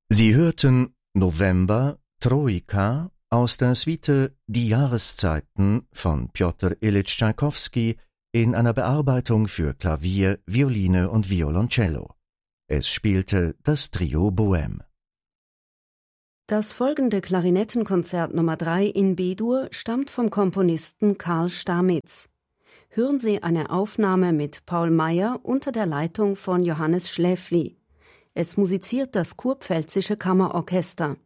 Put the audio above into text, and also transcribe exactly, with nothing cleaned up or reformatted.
Sie hörten November Troika aus der Suite Die Jahreszeiten von Pjotr Ilyitsch Tschaikowski in einer Bearbeitung für Klavier, Violine und Violoncello. Es spielte das Trio Bohème. Das folgende Klarinettenkonzert Nummer drei in B-Dur stammt vom Komponisten Karl Stamitz. Hören Sie eine Aufnahme mit Paul Meyer unter der Leitung von Johannes Schläfli. Es musiziert das Kurpfälzische Kammerorchester.